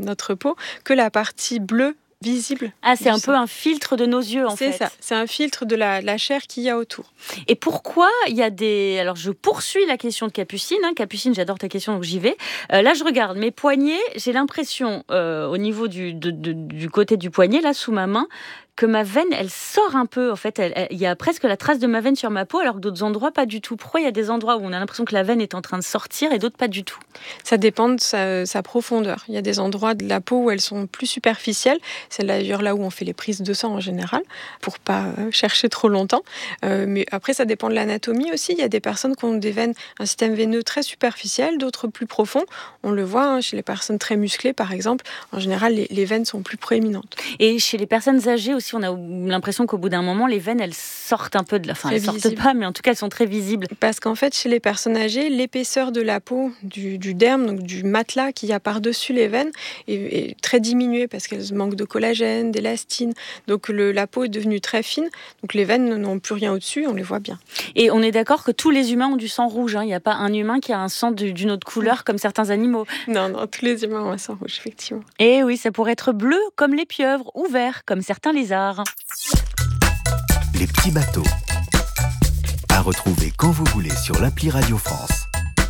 notre peau que la partie bleue visible. Ah, c'est un peu un filtre de nos yeux, en fait. C'est ça, c'est un filtre de la chair qu'il y a autour. Et pourquoi il y a des... Alors, je poursuis la question de Capucine. Capucine, j'adore ta question, donc j'y vais. Là, je regarde mes poignets. J'ai l'impression, au niveau du côté du poignet, là, sous ma main, que ma veine, elle sort un peu. En fait, il y a presque la trace de ma veine sur ma peau, alors que d'autres endroits, pas du tout. Pourquoi il y a des endroits où on a l'impression que la veine est en train de sortir et d'autres pas du tout? Ça dépend de sa profondeur. Il y a des endroits de la peau où elles sont plus superficielles. C'est d'ailleurs là où on fait les prises de sang en général, pour pas chercher trop longtemps. Mais après, ça dépend de l'anatomie aussi. Il y a des personnes qui ont un système veineux très superficiel, d'autres plus profond. On le voit chez les personnes très musclées, par exemple. En général, les veines sont plus proéminentes. Et chez les personnes âgées aussi, on a l'impression qu'au bout d'un moment, les veines, elles sortent un peu de la... Enfin, elles sortent pas, mais en tout cas, elles sont très visibles. Parce qu'en fait, chez les personnes âgées, l'épaisseur de la peau, du derme, donc du matelas qu'il y a par-dessus les veines, est très diminuée parce qu'elles manquent de collagène, d'élastine. Donc la peau est devenue très fine. Donc les veines n'ont plus rien au-dessus, on les voit bien. Et on est d'accord que tous les humains ont du sang rouge. Il n'y a pas un humain qui a un sang d'une autre couleur comme certains animaux. Non, tous les humains ont un sang rouge, effectivement. Et oui, ça pourrait être bleu comme les pieuvres ou vert comme certains lézards. Les petits bateaux. À retrouver quand vous voulez sur l'appli Radio France.